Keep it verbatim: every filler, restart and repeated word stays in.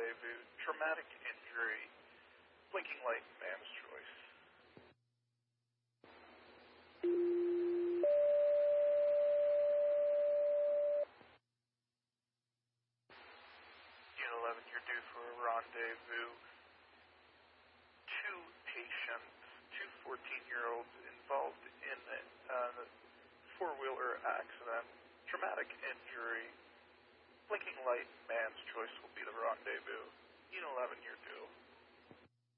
rendezvous. Traumatic injury. Blinking light, man's choice. Unit eleven, you're due for a rendezvous. Two patients, two fourteen-year-olds involved in a uh, four-wheeler accident. Traumatic injury. Blinking light, man's choice will be the rendezvous. Unit eleven, you're due.